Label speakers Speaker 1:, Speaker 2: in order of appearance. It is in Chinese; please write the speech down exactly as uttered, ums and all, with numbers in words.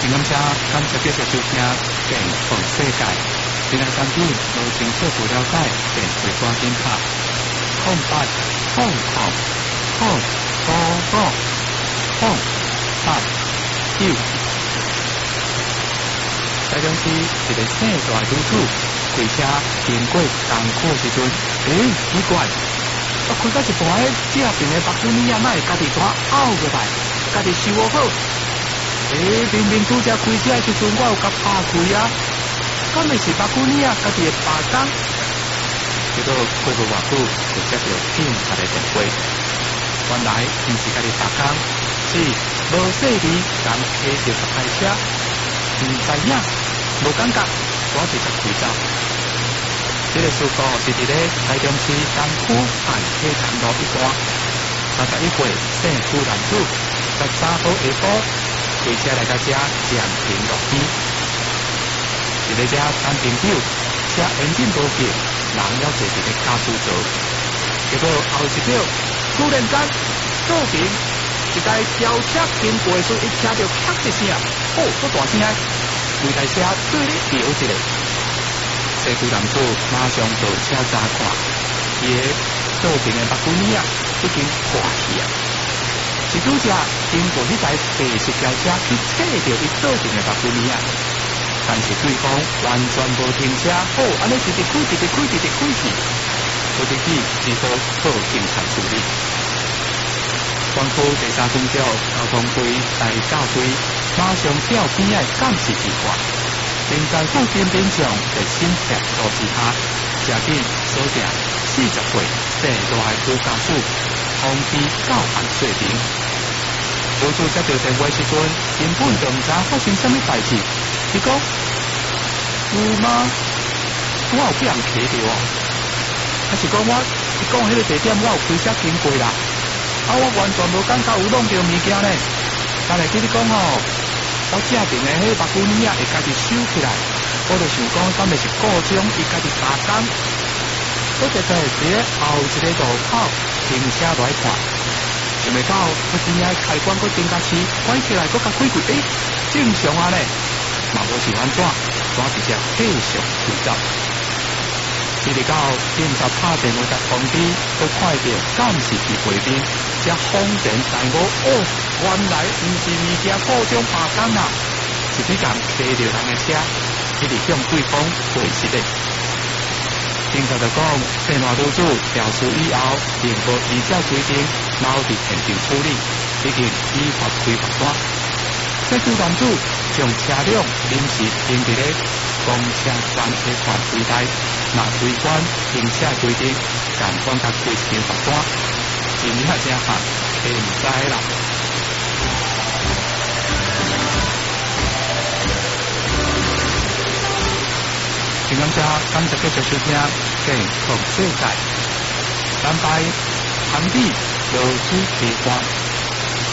Speaker 1: 感谢感谢继续收听健康世界。今日产品无清楚不了解，便会赶紧拍空八空空空五五空八九。台中市一个姓大女子，开车经过东苦时阵，诶、欸，奇怪，我开到一半个这边的巴古尼亚，哪会家己带拗过来，家己收好。诶、欸，明明拄则开车的时阵，我有甲拍开啊，敢会是巴古尼亚家己的扒工？结果过无偌久，就接到警察的电话，原来毋是家己扒工，是无细离人开着一台车，毋知影，无感觉，我直接开走。这个事故是伫咧台中市东区岸溪潭路一段，三十一岁姓邱男子，十三号下晡开车来到这暂停路边，伫咧这等朋友，车引擎无急，人要坐伫咧驾驶座，结果后一秒，突然间左边一台轿车经过时，一听到咔一声，哦，好大声，规台车对咧摇一下。西区男子马上就车查看，伊个左边的目睭耳已经破去啊！是拄则经过迄台白色轿车去测到伊左边的目睭耳，但是对方完全无停车，好，安尼直直开，直直开，直直开去，不得已只好报警察处理。关区第三分局交通队来到队，马上调边仔监视地块。并在附近民众热心协助之下，加紧锁定四十岁姓大的女驾驶，通知到案说明。有主接到电话时阵，根本就唔知发生什么代志。伊讲有吗？我有被人骑到哦，还是讲我伊讲迄个地点我有开车经过啦，啊我完全无感觉有弄到物件呢。但係佢哋講哦。我这边的迄目睭耳会家己收起来，我就想讲，敢会是故障，伊家己打工。我就在伫咧后一个路口停车来看，想袂到我边仔开关搁增加起，关起来搁甲开开，诶、欸，正常啊咧，嘛无是安怎，怎直接继续开走。一直到警察拍电话甲通知，都看到监视器画面，才恍然大悟，哦，原来毋是物件故障罢工啦，是去共骑着人的车，一直向对方过失的。警察就讲，姓赖女子调书以后，并无依照规定留伫现场处理，已经依法开罚单。这主男子将车辆临时停伫咧公车站的范围内。若违反停车规定，监管甲开一张罚单，钱遐正罚，会唔知啦。请感谢感谢继续收听健康世界，咱拜韩币有机提光。